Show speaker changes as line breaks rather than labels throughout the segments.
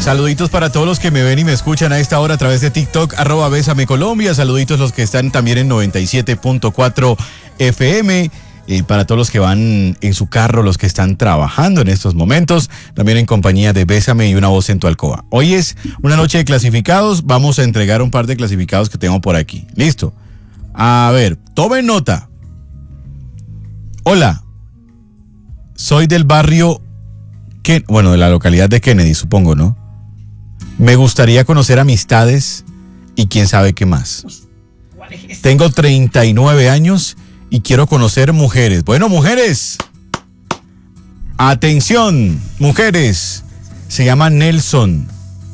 Saluditos para todos los que me ven y me escuchan a esta hora a través de TikTok, @Bésame Colombia. Saluditos los que están también en 97.4 FM. Para todos los que van en su carro, los que están trabajando en estos momentos, también en compañía de Bésame y Una Voz en tu Alcoba. Hoy es una noche de clasificados. Vamos a entregar un par de clasificados que tengo por aquí. ¿Listo? A ver, tomen nota. Hola. Soy del barrio, de la localidad de Kennedy, supongo, ¿no? Me gustaría conocer amistades y quién sabe qué más. Tengo 39 años y quiero conocer mujeres. Bueno, mujeres. Atención, mujeres. Se llama Nelson.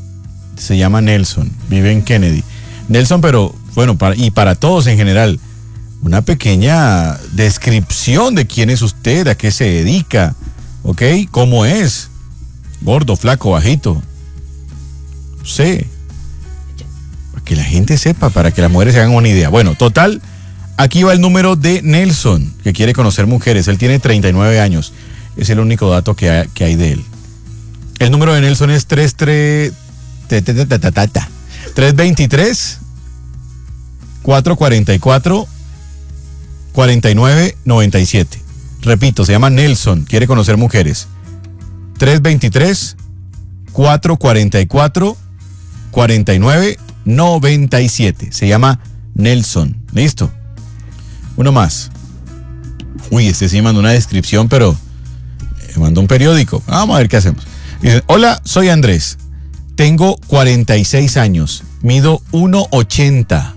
Vive en Kennedy. Nelson, pero bueno, para todos en general, una pequeña descripción de quién es usted, a qué se dedica, ¿ok? ¿Cómo es? Gordo, flaco, bajito. Sí. Para que la gente sepa, para que las mujeres se hagan una idea. Bueno, total, aquí va el número de Nelson, que quiere conocer mujeres. Él tiene 39 años. Es el único dato que hay de él. El número de Nelson es 323-444-4997. Repito, se llama Nelson, quiere conocer mujeres. 323-444-4997. Se llama Nelson. ¿Listo? Uno más. Uy, este sí mandó una descripción, pero mandó un periódico. Vamos a ver qué hacemos. Dice: hola, soy Andrés. Tengo 46 años. Mido 1.80.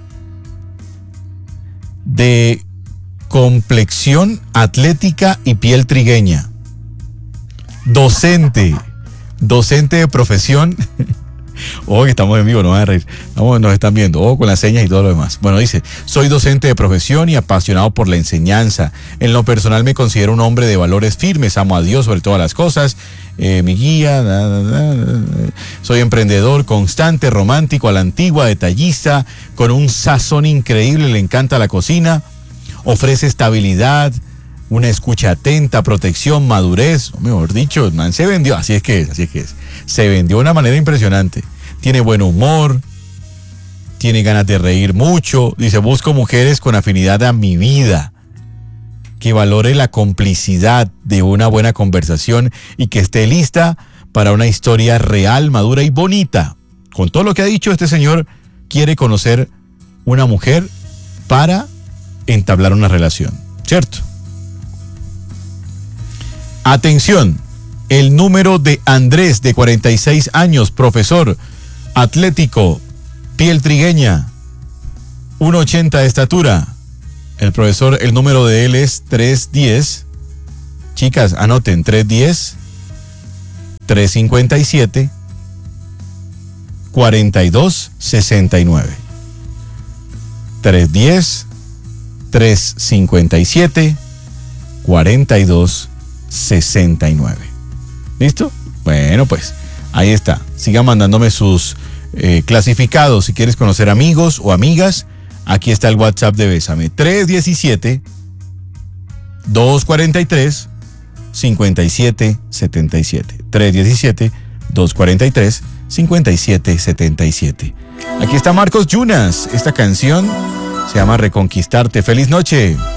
De complexión atlética y piel trigueña. Docente de profesión. Ojo que estamos en vivo, no van a reír. Nos están viendo, ojo con las señas y todo lo demás. Bueno, dice: soy docente de profesión y apasionado por la enseñanza. En lo personal me considero un hombre de valores firmes, amo a Dios sobre todas las cosas. Mi guía, soy emprendedor, constante, romántico, a la antigua, detallista, con un sazón increíble, le encanta la cocina, ofrece estabilidad, una escucha atenta, protección, madurez. O mejor dicho, man, se vendió, así es que es. Se vendió de una manera impresionante. Tiene buen humor, tiene ganas de reír mucho. Dice: busco mujeres con afinidad a mi vida, que valore la complicidad de una buena conversación y que esté lista para una historia real, madura y bonita. Con todo lo que ha dicho, este señor quiere conocer una mujer para entablar una relación, ¿cierto? Atención, el número de Andrés, de 46 años, profesor, atlético, piel trigueña, 1.80 de estatura. El profesor, el número de él es 310. Chicas, anoten: 310-357-4269. 310-357-4269. ¿Listo? Bueno, pues ahí está. Sigan mandándome sus clasificados. Si quieres conocer amigos o amigas, aquí está el WhatsApp de Bésame: 317-243-5777. 317-243-5777. Aquí está Marcos Yunas. Esta canción se llama Reconquistarte. ¡Feliz noche!